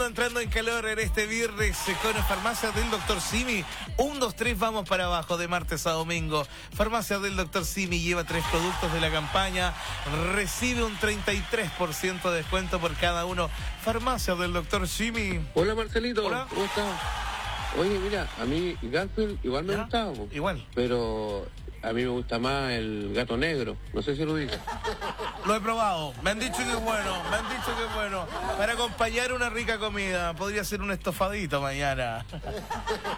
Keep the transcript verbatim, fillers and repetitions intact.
entrando, entrando en calor en este viernes con Farmacia del Doctor Simi. Un, dos, tres, vamos para abajo de martes a domingo. Farmacia del Doctor Simi lleva tres productos de la campaña. Recibe un treinta y tres por ciento de descuento por cada uno. Farmacia del Doctor Simi. Hola Marcelito, Hola. ¿Cómo estás? Oye, mira, a mí Garfield igual me ¿Ya? gustaba, po. Igual. Pero a mí me gusta más el gato negro. No sé si lo dices. Lo he probado, me han dicho que es bueno, me han dicho que es bueno. Para acompañar una rica comida, podría ser un estofadito mañana.